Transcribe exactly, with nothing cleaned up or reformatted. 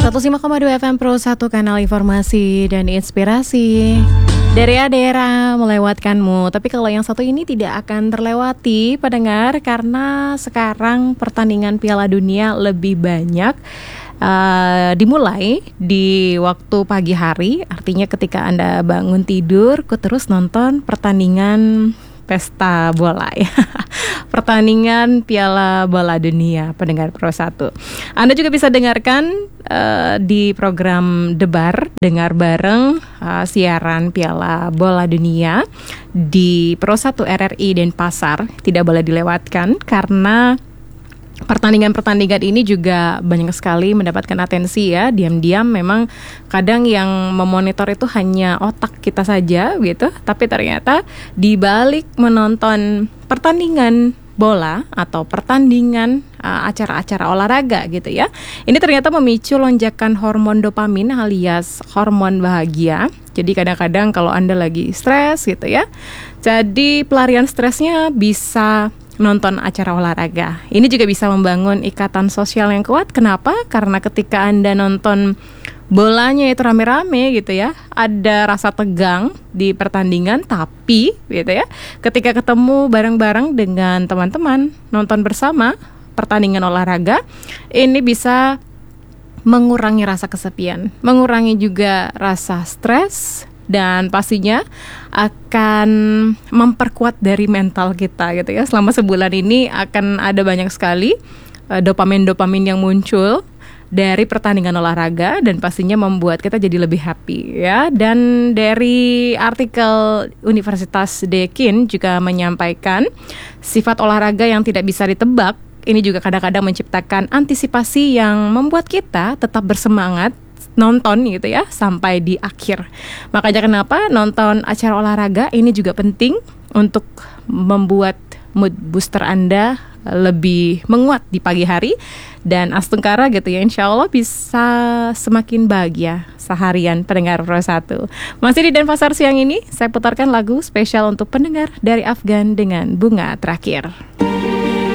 seratus lima koma dua F M Pro satu, kanal informasi dan inspirasi dari daerah melewatkanmu. Tapi kalau yang satu ini tidak akan terlewati pendengar, karena sekarang pertandingan Piala Dunia lebih banyak uh, dimulai di waktu pagi hari. Artinya ketika Anda bangun tidur, ku terus nonton pertandingan pesta bola ya. Pertandingan Piala Bola Dunia, pendengar Pro satu. Anda juga bisa dengarkan uh, di program Debar, dengar bareng uh, siaran Piala Bola Dunia di Pro satu R R I Denpasar. Tidak boleh dilewatkan karena pertandingan-pertandingan ini juga banyak sekali mendapatkan atensi ya. Diam-diam memang kadang yang memonitor itu hanya otak kita saja gitu. Tapi ternyata di balik menonton pertandingan bola atau pertandingan uh, acara-acara olahraga gitu ya, ini ternyata memicu lonjakan hormon dopamin alias hormon bahagia. Jadi kadang-kadang kalau Anda lagi stres gitu ya, jadi pelarian stresnya bisa nonton acara olahraga. Ini juga bisa membangun ikatan sosial yang kuat. Kenapa? Karena ketika Anda nonton bolanya itu rame-rame gitu ya, ada rasa tegang di pertandingan, tapi gitu ya, ketika ketemu bareng-bareng dengan teman-teman nonton bersama pertandingan olahraga, ini bisa mengurangi rasa kesepian, mengurangi juga rasa stres, dan pastinya akan memperkuat dari mental kita gitu ya. Selama sebulan ini akan ada banyak sekali uh, dopamin-dopamin yang muncul dari pertandingan olahraga, dan pastinya membuat kita jadi lebih happy ya. Dan dari artikel Universitas Deakin juga menyampaikan sifat olahraga yang tidak bisa ditebak ini juga kadang-kadang menciptakan antisipasi yang membuat kita tetap bersemangat nonton gitu ya sampai di akhir. Makanya kenapa nonton acara olahraga ini juga penting untuk membuat mood booster Anda lebih menguat di pagi hari, dan Astungkara gitu ya, insya Allah bisa semakin bahagia seharian pendengar Pro satu. Masih di Denpasar siang ini, saya putarkan lagu spesial untuk pendengar dari Afgan dengan Bunga Terakhir.